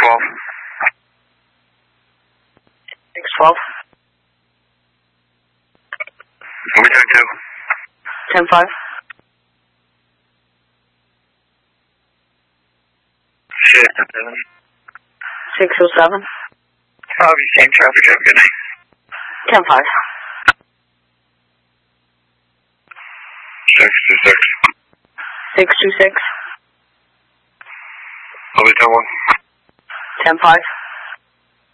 612. 612. What we doing, 2? 10-5. Shit, 607. Copy, same traffic, have a good night. 10-5. 626. 626. What we doing? 10-5.